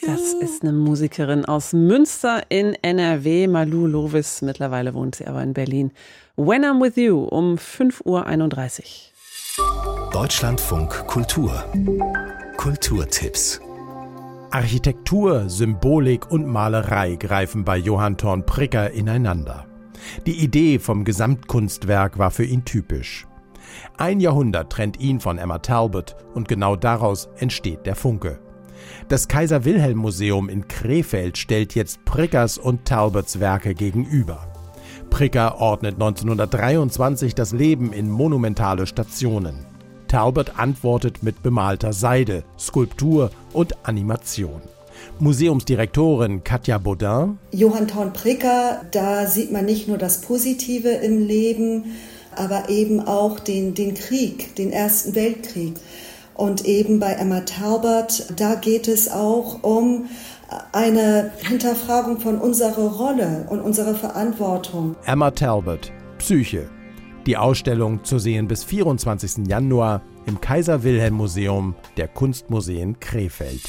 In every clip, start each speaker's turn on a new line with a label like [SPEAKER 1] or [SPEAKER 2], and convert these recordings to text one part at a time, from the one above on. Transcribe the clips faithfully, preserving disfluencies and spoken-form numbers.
[SPEAKER 1] Das ist eine Musikerin aus Münster in N R W, Malou Lovis. Mittlerweile wohnt sie aber in Berlin. When I'm With You um fünf Uhr einunddreißig.
[SPEAKER 2] Deutschlandfunk Kultur. Kulturtipps.
[SPEAKER 3] Architektur, Symbolik und Malerei greifen bei Johann Thorn-Prikker ineinander. Die Idee vom Gesamtkunstwerk war für ihn typisch. Ein Jahrhundert trennt ihn von Emma Talbot und genau daraus entsteht der Funke. Das Kaiser-Wilhelm-Museum in Krefeld stellt jetzt Prickers und Talbots Werke gegenüber. Prikker ordnet neunzehnhundertdreiundzwanzig das Leben in monumentale Stationen. Talbot antwortet mit bemalter Seide, Skulptur und Animation. Museumsdirektorin Katja Baudin:
[SPEAKER 4] Johann Thorn-Prikker, da sieht man nicht nur das Positive im Leben, aber eben auch den, den Krieg, den Ersten Weltkrieg. Und eben bei Emma Talbot, da geht es auch um eine Hinterfragung von unserer Rolle und unserer Verantwortung.
[SPEAKER 3] Emma Talbot, Psyche. Die Ausstellung zu sehen bis vierundzwanzigsten Januar im Kaiser-Wilhelm-Museum der Kunstmuseen Krefeld.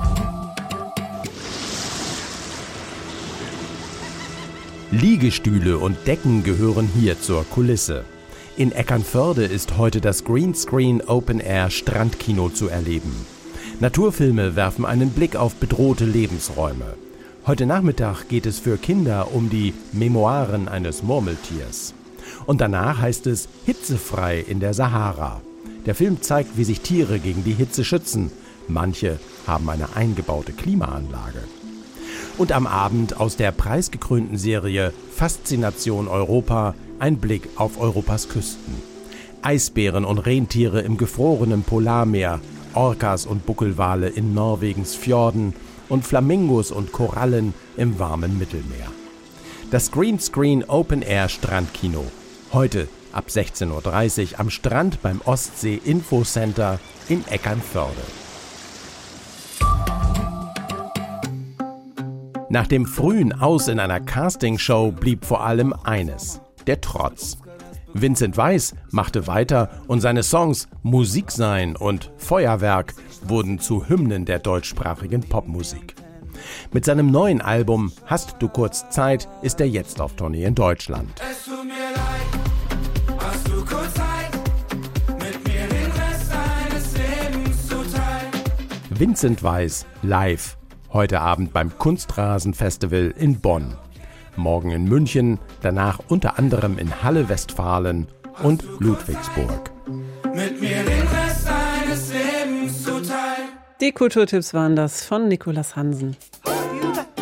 [SPEAKER 3] Liegestühle und Decken gehören hier zur Kulisse. In Eckernförde ist heute das Greenscreen Open Air Strandkino zu erleben. Naturfilme werfen einen Blick auf bedrohte Lebensräume. Heute Nachmittag geht es für Kinder um die Memoiren eines Murmeltiers. Und danach heißt es Hitzefrei in der Sahara. Der Film zeigt, wie sich Tiere gegen die Hitze schützen. Manche haben eine eingebaute Klimaanlage. Und am Abend aus der preisgekrönten Serie Faszination Europa ein Blick auf Europas Küsten. Eisbären und Rentiere im gefrorenen Polarmeer, Orcas und Buckelwale in Norwegens Fjorden und Flamingos und Korallen im warmen Mittelmeer. Das Greenscreen Open Air Strandkino. Heute ab sechzehn Uhr dreißig am Strand beim Ostsee Info Center in Eckernförde. Nach dem frühen Aus in einer Castingshow blieb vor allem eines: der Trotz. Vincent Weiss machte weiter und seine Songs Musik sein und Feuerwerk wurden zu Hymnen der deutschsprachigen Popmusik. Mit seinem neuen Album Hast du kurz Zeit ist er jetzt auf Tournee in Deutschland.
[SPEAKER 5] Es tut mir leid, hast du kurz Zeit, mit mir den Rest deines Lebens zu teilen.
[SPEAKER 3] Vincent Weiss live. Heute Abend beim Kunstrasen-Festival in Bonn. Morgen in München, danach unter anderem in Halle Westfalen und Ludwigsburg.
[SPEAKER 5] Mit mir den Rest deines Lebens zu teilen.
[SPEAKER 1] Die Kulturtipps waren das von Nicolas Hansen.